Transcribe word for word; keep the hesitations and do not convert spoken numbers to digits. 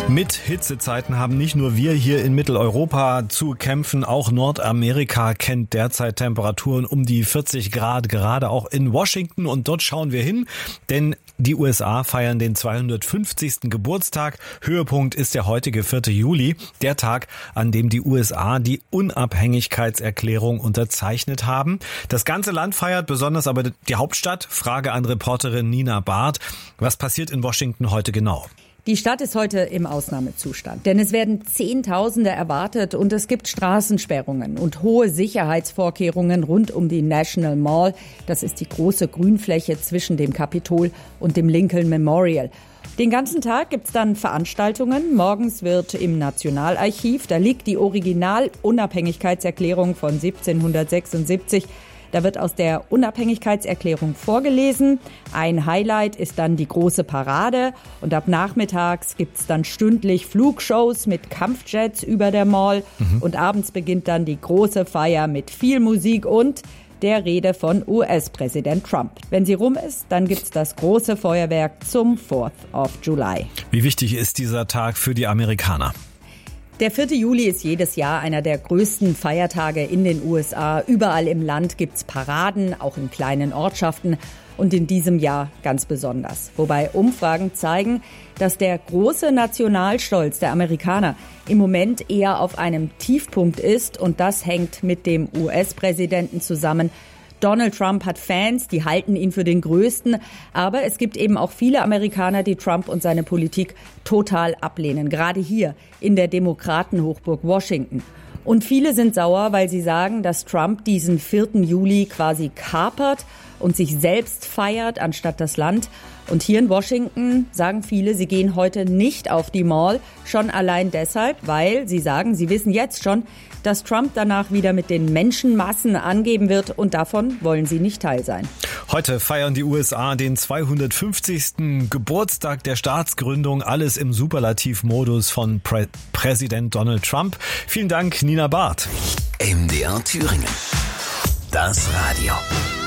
Mit Hitzezeiten haben nicht nur wir hier in Mitteleuropa zu kämpfen, auch Nordamerika kennt derzeit Temperaturen um die vierzig Grad, gerade auch in Washington, und dort schauen wir hin, denn die U S A feiern den zweihundertfünfzigsten Geburtstag. Höhepunkt ist der heutige vierte Juli, der Tag, an dem die U S A die Unabhängigkeitserklärung unterzeichnet haben. Das ganze Land feiert, besonders aber die Hauptstadt. Frage an Reporterin Nina Barth. Was passiert in Washington heute genau? Die Stadt ist heute im Ausnahmezustand, denn es werden Zehntausende erwartet und es gibt Straßensperrungen und hohe Sicherheitsvorkehrungen rund um die National Mall. Das ist die große Grünfläche zwischen dem Kapitol und dem Lincoln Memorial. Den ganzen Tag gibt's dann Veranstaltungen. Morgens wird im Nationalarchiv, da liegt die Original-Unabhängigkeitserklärung von siebzehnhundertsechsundsiebzig. Da wird aus der Unabhängigkeitserklärung vorgelesen. Ein Highlight ist dann die große Parade. Und ab nachmittags gibt's dann stündlich Flugshows mit Kampfjets über der Mall. Mhm. Und abends beginnt dann die große Feier mit viel Musik und der Rede von U S-Präsident Trump. Wenn sie rum ist, dann gibt's das große Feuerwerk zum fourth of July. Wie wichtig ist dieser Tag für die Amerikaner? Der vierte Juli ist jedes Jahr einer der größten Feiertage in den U S A. Überall im Land gibt's Paraden, auch in kleinen Ortschaften, und in diesem Jahr ganz besonders. Wobei Umfragen zeigen, dass der große Nationalstolz der Amerikaner im Moment eher auf einem Tiefpunkt ist, und das hängt mit dem U S-Präsidenten zusammen. Donald Trump hat Fans, die halten ihn für den Größten, aber es gibt eben auch viele Amerikaner, die Trump und seine Politik total ablehnen, gerade hier in der Demokratenhochburg Washington. Und viele sind sauer, weil sie sagen, dass Trump diesen vierten Juli quasi kapert und sich selbst feiert, anstatt das Land. Und hier in Washington sagen viele, sie gehen heute nicht auf die Mall, schon allein deshalb, weil sie sagen, sie wissen jetzt schon, dass Trump danach wieder mit den Menschenmassen angeben wird, und davon wollen sie nicht Teil sein. Heute feiern die U S A den zweihundertfünfzigsten Geburtstag der Staatsgründung, alles im Superlativmodus von Prä- Präsident Donald Trump. Vielen Dank, Nina Barth. M D R Thüringen. Das Radio.